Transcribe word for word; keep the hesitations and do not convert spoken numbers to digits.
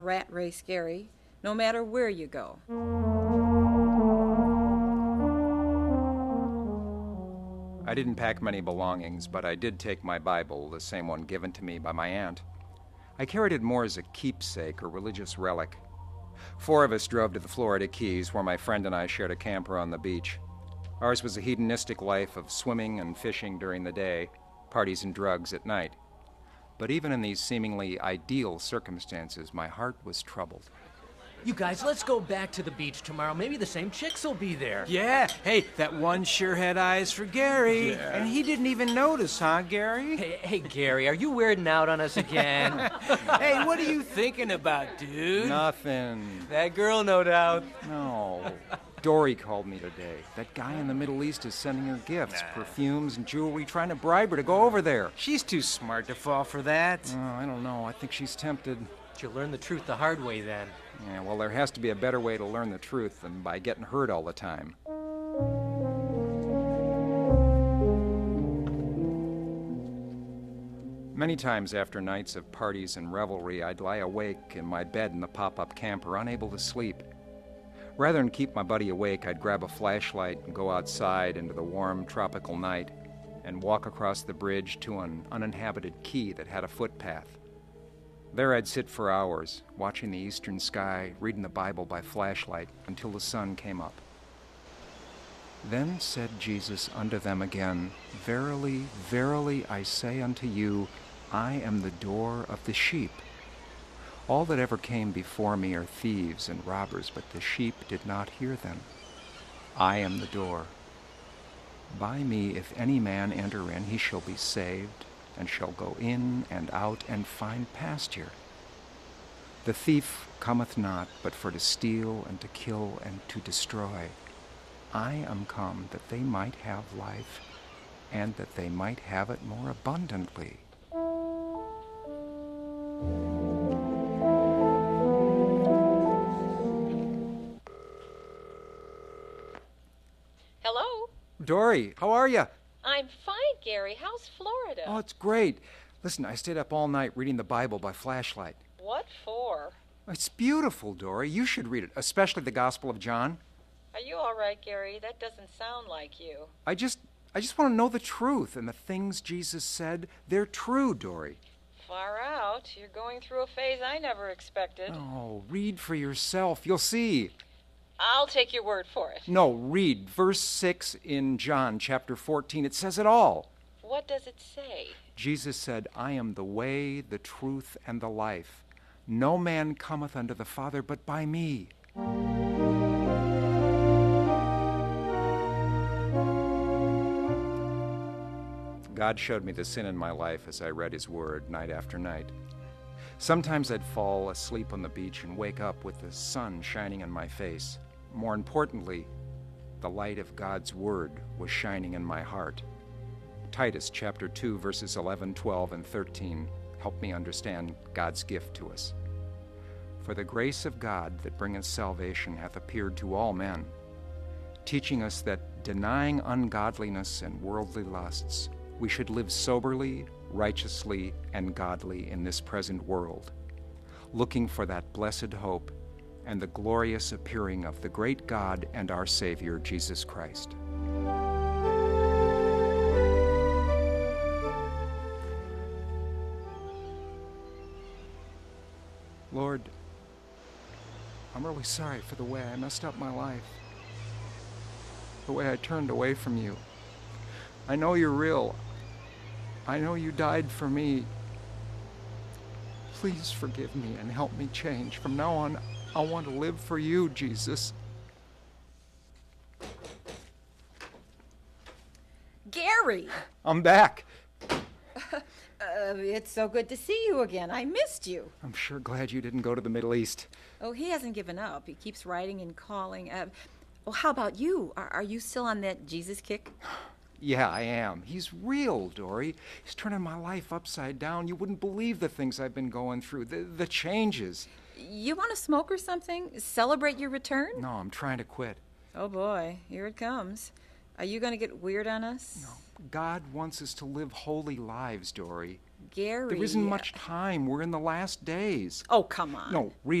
rat race, Gary, no matter where you go. I didn't pack many belongings, but I did take my Bible, the same one given to me by my aunt. I carried it more as a keepsake or religious relic. Four of us drove to the Florida Keys, where my friend and I shared a camper on the beach. Ours was a hedonistic life of swimming and fishing during the day, parties and drugs at night. But even in these seemingly ideal circumstances, my heart was troubled. You guys, let's go back to the beach tomorrow. Maybe the same chicks will be there. Yeah, hey, that one sure had eyes for Gary. Yeah. And he didn't even notice, huh, Gary? Hey, hey, Gary, are you weirding out on us again? Hey, what are you thinking about, dude? Nothing. That girl, no doubt. No. Dory called me today. That guy in the Middle East is sending her gifts, Nah. perfumes and jewelry, trying to bribe her to go over there. She's too smart to fall for that. Oh, I don't know. I think she's tempted. You'll learn the truth the hard way, then. Yeah, well, there has to be a better way to learn the truth than by getting hurt all the time. Many times after nights of parties and revelry, I'd lie awake in my bed in the pop-up camper, unable to sleep. Rather than keep my buddy awake, I'd grab a flashlight and go outside into the warm, tropical night and walk across the bridge to an uninhabited quay that had a footpath. There I'd sit for hours, watching the eastern sky, reading the Bible by flashlight, until the sun came up. Then said Jesus unto them again, Verily, verily, I say unto you, I am the door of the sheep. All that ever came before me are thieves and robbers, but the sheep did not hear them. I am the door. By me, if any man enter in, he shall be saved, and shall go in and out and find pasture. The thief cometh not, but for to steal and to kill and to destroy. I am come that they might have life, and that they might have it more abundantly. Hello? Dory, how are you? I'm fine, Gary. How's Florida? Oh, it's great. Listen, I stayed up all night reading the Bible by flashlight. What for? It's beautiful, Dory. You should read it, especially the Gospel of John. Are you all right, Gary? That doesn't sound like you. I just, I just want to know the truth, and the things Jesus said, they're true, Dory. Far out. You're going through a phase I never expected. Oh, read for yourself. You'll see. I'll take your word for it. No, read verse six in John chapter fourteen. It says it all. What does it say? Jesus said, I am the way, the truth, and the life. No man cometh unto the Father but by me. God showed me the sin in my life as I read his word night after night. Sometimes I'd fall asleep on the beach and wake up with the sun shining in my face. More importantly, the light of God's word was shining in my heart. Titus chapter two, verses eleven, twelve, and thirteen help me understand God's gift to us. For the grace of God that bringeth salvation hath appeared to all men, teaching us that denying ungodliness and worldly lusts, we should live soberly, righteously, and godly in this present world, looking for that blessed hope and the glorious appearing of the great God and our Savior, Jesus Christ. Lord, I'm really sorry for the way I messed up my life, the way I turned away from you. I know you're real. I know you died for me. Please forgive me and help me change. From now on, I want to live for you, Jesus. Gary! I'm back. Uh, it's so good to see you again. I missed you. I'm sure glad you didn't go to the Middle East. Oh, he hasn't given up. He keeps writing and calling. Uh, well, how about you? Are, are you still on that Jesus kick? Yeah, I am. He's real, Dory. He's turning my life upside down. You wouldn't believe the things I've been going through, the, the changes. You want to smoke or something? Celebrate your return? No, I'm trying to quit. Oh, boy. Here it comes. Are you going to get weird on us? No. God wants us to live holy lives, Dory. Gary. There isn't much time. We're in the last days. Oh, come on. No, read